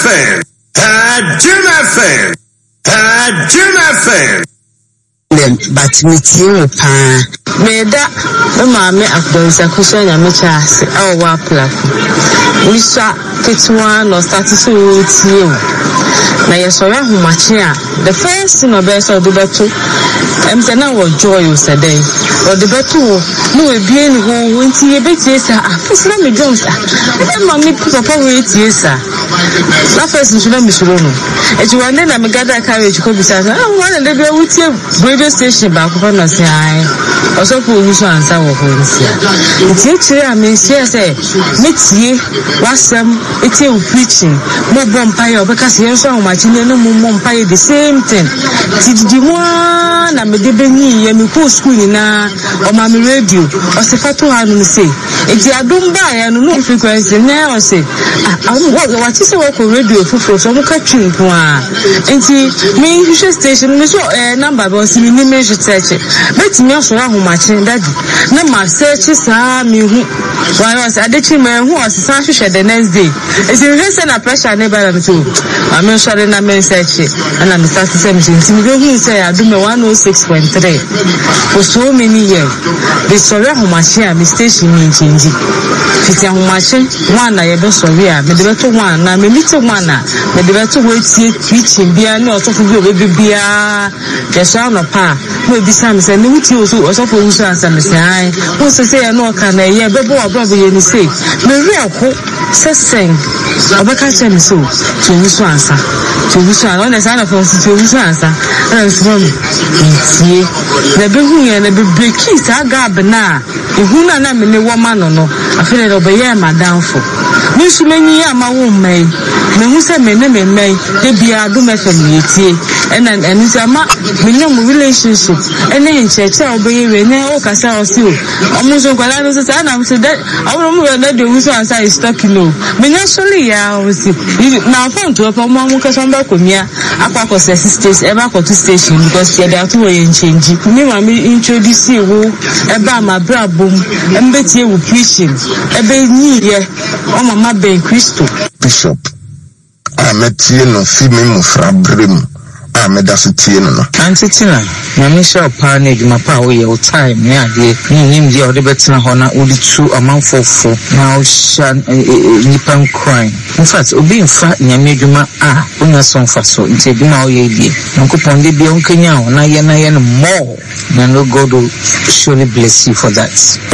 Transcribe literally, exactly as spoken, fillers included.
fan. Juma fan. Juma fan. But me too, pa. Me that the mammy after is a cushion and me chas. Oh, what plug. We saw it's one or started to you. Now, you saw how much here. The first thing of best of the battle. I'm saying now what joy was a day. Or the battle. No, being who went to a bit, yes, I put some Jones. And mammy put up a wait, yes, sir. That first is not Miss Rono. It's one day I'm a gather carriage. Could be said, I want to go with you. Radio station back upon us. I also put you on some of us. It's actually, I mean, say, next year, was some it's a preaching. More vampire because you're so much in the vampire the same thing. Did you want I'm a debeni and me post school in or my radio or Sefato and say, if you don't buy and no frequency now, say, I don't what is a radio for some catching one. And see, me, you should station, we saw a number of us in the measure search. But me also how much in that. No, my searches are me who was a ditchy man who was such the next day. It's in recent pressure, never too. I'm not sure that I'm searching and I'm starting seventeen. So you say I do me one oh six point three for so many years. The story of my share, my station means changing. It's a machine, one I don't sorry, but the better one, I'm a little one, but the better way to teaching beer, not of you, baby beer, the sound of pa, maybe some say, no, you also for who's answer, Miss I want to say, I know can I hear, but boy, brother, you say, Maria, says sing, or the catcher so, to who's answer, to who's on the side of us, to who's answer, and from see, the big and the big keys are garbana, the Huna and the woman or no, I feel it over here, my downfall. Miss many are my own may. Me who say me name may they be a do me family and then and it's a ma minimum relationship and then church will be when I walk as I was you. Almost on Colano says I'm so that I don't know that the who's answer is talking no. Me naturally I was now found to a mom who can come back with me. I pack was sisters ever go to station because they are two way and change. Me mammy introduce you about my bra boom and bet you preaching a baby oh mama ben Christo Bishop Ametie no fi me mufra brem a me da so tie no no antitina na me sha pa na eduma pa wo ye o time me ade ni nim dia o de betena ho na o di tu amanfofo na o sha nipan crime in fact obi nfa nyame eduma a onya so nfa so nti eduma o ye die nkopon de bia onkanya ho na ye na ye no more na no God will surely bless you for that.